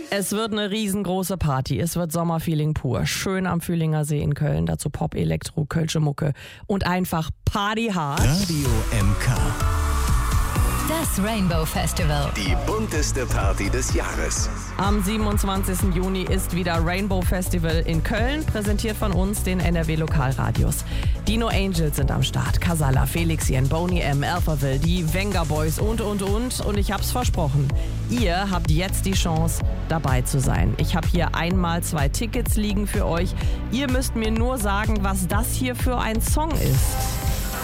Es wird eine riesengroße Party. Es wird Sommerfeeling pur. Schön am Fühlinger See in Köln. Dazu Pop, Elektro, Kölsche Mucke und einfach Party hard. Radio MK. Das Rainbow Festival. Die bunteste Party des Jahres. Am 27. Juni ist wieder Rainbow Festival in Köln, präsentiert von uns, den NRW Lokalradios. Dino Angels sind am Start, Casala, Felixien, Boney M, Alphaville, die Venga Boys und. Und ich hab's versprochen, ihr habt jetzt die Chance, dabei zu sein. Ich habe hier einmal 2 Tickets liegen für euch. Ihr müsst mir nur sagen, was das hier für ein Song ist.